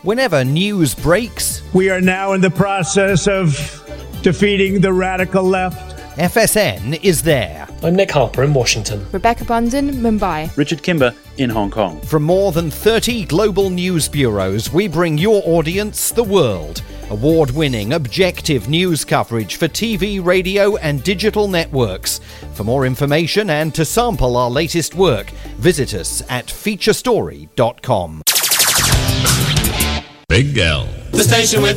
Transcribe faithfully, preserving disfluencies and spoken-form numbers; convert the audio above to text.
Whenever news breaks, we are now in the process of defeating the radical left. F S N is there. I'm Nick Harper in Washington. Rebecca Bundin, Mumbai. Richard Kimber in Hong Kong. From more than thirty global news bureaus, we bring your audience the world. Award-winning, objective news coverage for T V, radio and digital networks. For more information and to sample our latest work, visit us at feature story dot com. Big L. The station with